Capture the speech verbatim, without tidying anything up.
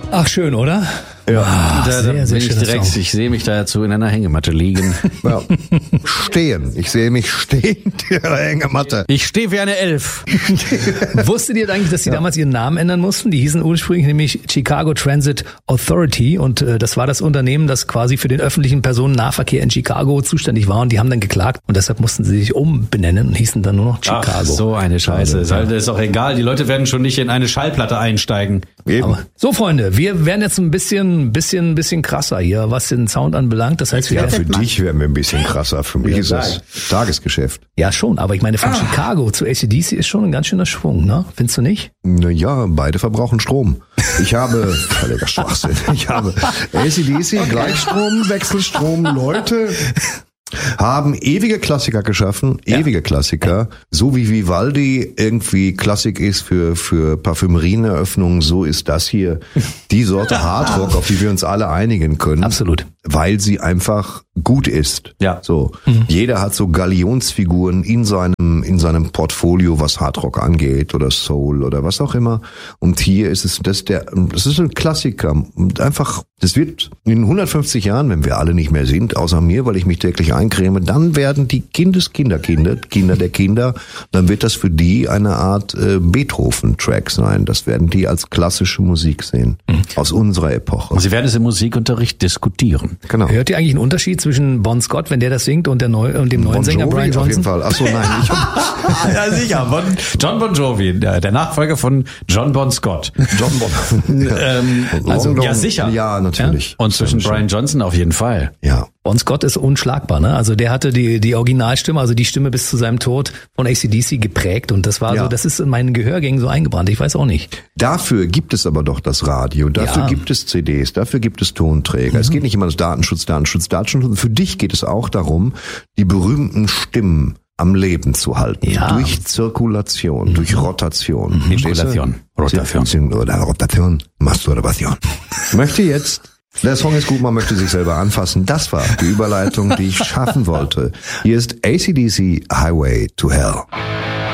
Ach, schön, oder? Ja, ah, da, da sehr, sehr bin ich direkt. Song. Ich sehe mich da dazu in einer Hängematte liegen. Ja. Stehen. Ich sehe mich stehend in einer Hängematte. Ich stehe wie eine Elf. Wusstet ihr eigentlich, dass sie ja. damals ihren Namen ändern mussten? Die hießen ursprünglich nämlich Chicago Transit Authority und äh, das war das Unternehmen, das quasi für den öffentlichen Personennahverkehr in Chicago zuständig war und die haben dann geklagt und deshalb mussten sie sich umbenennen und hießen dann nur noch Chicago. Ach, so eine Scheiße. Also, ja. Ist auch egal. Die Leute werden schon nicht in eine Schallplatte einsteigen. Eben. Aber, so, Freunde, wir werden jetzt ein bisschen, bisschen, bisschen krasser hier, was den Sound anbelangt. Das heißt, wir ja, für dich werden wir ein bisschen krasser. Für mich ist das Tagesgeschäft. Ja, schon. Aber ich meine, von ah. Chicago zu A C D C ist schon ein ganz schöner Schwung, ne? Findest du nicht? Naja, beide verbrauchen Strom. Ich habe, völliger Schwachsinn, ich habe A C D C, okay. Gleichstrom, Wechselstrom, Leute haben ewige Klassiker geschaffen, ewige ja. Klassiker, so wie Vivaldi irgendwie Klassik ist für für Parfümerieneröffnungen, so ist das hier die Sorte Hardrock, auf die wir uns alle einigen können. Absolut. Weil sie einfach gut ist. Ja. So. Mhm. Jeder hat so Galionsfiguren in seinem, in seinem Portfolio, was Hardrock angeht oder Soul oder was auch immer. Und hier ist es, das der, das ist ein Klassiker. Und einfach, das wird in hundertfünfzig Jahren, wenn wir alle nicht mehr sind, außer mir, weil ich mich täglich eincreme, dann werden die Kindeskinderkinder, Kinder der Kinder, dann wird das für die eine Art äh, Beethoven-Track sein. Das werden die als klassische Musik sehen. Mhm. Aus unserer Epoche. Und sie werden es im Musikunterricht diskutieren. Genau. Hört ihr eigentlich einen Unterschied zwischen Bon Scott, wenn der das singt, und der neu, und dem neuen bon Sänger Brian Johnson? Auf jeden Fall. Ach so, nein. Ich ja, sicher. Bon, John Bon Jovi, der, der Nachfolger von John Bon Scott. John Bon. ähm, also, ja, sicher. Ja, natürlich. Ja? Und zwischen Brian Johnson auf jeden Fall. Ja. Bon Scott ist unschlagbar, ne? Also der hatte die die Originalstimme, also die Stimme bis zu seinem Tod von A C D C geprägt und das war ja. so, das ist in meinen Gehörgängen so eingebrannt. Ich weiß auch nicht. Dafür gibt es aber doch das Radio, dafür ja. gibt es C Ds, dafür gibt es Tonträger. Mhm. Es geht nicht immer um Datenschutz, Datenschutz, Datenschutz. Für dich geht es auch darum, die berühmten Stimmen am Leben zu halten. Ja. Durch Zirkulation, mhm. durch Rotation. Mhm. Rotation. Rotation. Oder Rotation. Masturbation. Ich möchte jetzt, der Song ist gut, man möchte sich selber anfassen. Das war die Überleitung, die ich schaffen wollte. Hier ist A C D C Highway to Hell.